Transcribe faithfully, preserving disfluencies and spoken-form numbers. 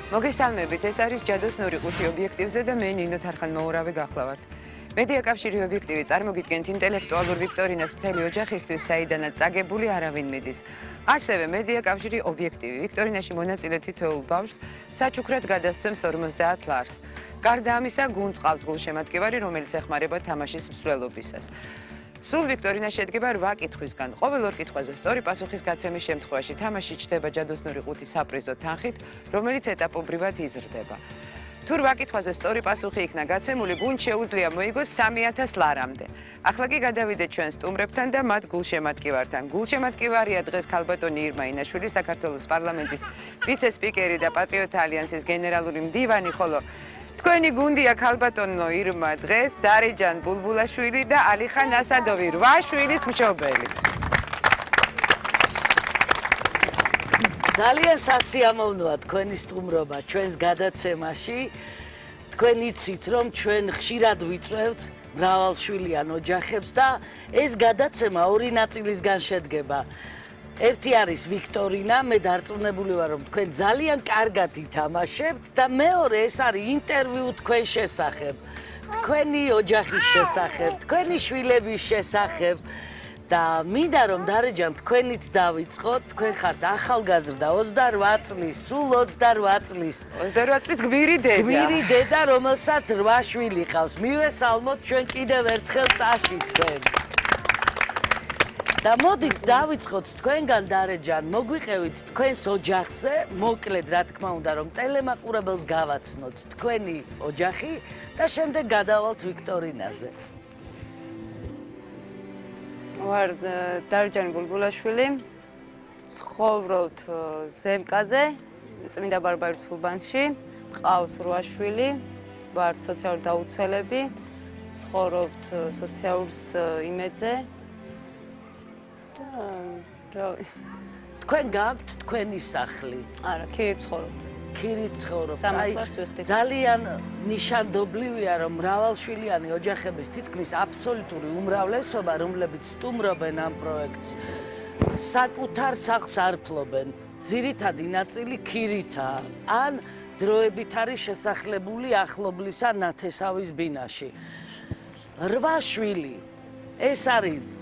მოგესალმებით, ეს არის ჯადოს ნური ყუთი ობიექტივზე და მე ნინო თარხან-მოურავი გახლავართ. მედია კავშირი ობიექტივი წარმოგიდგენთ ინტელექტუალურ ვიქტორინას მთელი ოჯახისთვის, საიდანაც წაგებული არავინ მიდის. ასევე მედია კავშირი ობიექტივი ვიქტორინაში მონაწილე თითოეულ ბავშვს საჩუქრად გადასცემს ორმოცდაათ ლარს. გარდა ამისა, გუნდს ყავს გულშემატკივარი, რომელიც ეხმარება თამაშის მსვლელობისას. სულ ვიქტორინა შედგება რვა კითხვისგან. ყოველ ორ კითხვაზე სწორი პასუხის გაცემის შემთხვევაში თამაში ჩდება ჯადოს ნური ყუთი საპრიზო თანხით, რომელიც ეტაპობრივად იზრდება. თუ რვა კითხვაზე სწორი პასუხი იქნა გაცემული, გუნდს შეუძლია მოიგოს სამი ათას ლარამდე. ახლა კი გადავიდეთ ჩვენ სტუმრებთან და მათ გულშემატკივართან. გულშემატკივარია დღეს ქალბატონი ირმა ინაშვილი, საქართველოს პარლამენტის ვიცე-სპიკერი და პატრიოტთა ალიანსის გენერალური მდივანი, ხოლო თქვენი გუნდია ქალბატონო ირმა დღეს დარეჯან ბულბულაშვილი და ალიხან ასადოვი, რვა შვილის მშობელი. ძალიან სასიამოვნოა თქვენი სტუმრობა ჩვენს გადაცემაში. თქვენ იცით, რომ ჩვენ ხშირად ვიწვევთ მრავალშვილიან ოჯახებს და ეს გადაცემა ორი ნაწილისგან შედგება. ერთი არის ვიქტორინა, მე დარწმუნებული ვარ, რომ თქვენ ძალიან კარგად ითამაშებთ და მეორე ეს არის ინტერვიუ თქვენ შესახებ, თქვენი ოჯახის შესახებ, თქვენი შვილების შესახებ და მინდა რომ დარეჯან თქვენით დავიწყოთ. თქვენ ხართ ახალგაზრდა, ოცდარვა წლის, სულ ოცდარვა წლის. ოცდარვა წლის გმირი დედა. გმირი დედა, რომელსაც რვა შვილი ყავს. მივესალმოთ ჩვენ კიდევ ერთხელ ტაში თქვენ. და მოდით დავიწყოთ თქვენგან დარეჯან, მოგვიყევით თქვენს ოჯახზე, მოკლედ რა თქმა უნდა, რომ ტელემაყურებელს გავაცნოთ თქვენი ოჯახი და შემდეგ გადავალთ ვიქტორინაზე. ვარ დარეჯანი ბულბულაშვილი, ცხოვრობთ ზემკაზე, წმინდა ბარბარეს უბანში, მყავს რვა შვილი, ვართ სოციალური დაუცველები, ცხოვრობთ სოციალურს იმედზე. თქვენ გაქვთ თქვენი სახლი? არა, ქირით ცხოვრობთ. ქირით ცხოვრობთ. სამას ლარს ვიხდით. ძალიან ნიშანდობლივია, რომ მრავალშვილიანი ოჯახების თითქმის აბსოლუტური უმრავლესობა, რომლებიც სტუმრობენ ამ პროექტს, საკუთარ სახლს არ ფლობენ. ძირითადი ნაწილი ქირითაა, ან დროებით არის შესახლებული ახლობლისა ნათესავის ბინაში. რვა შვილი. ეს არის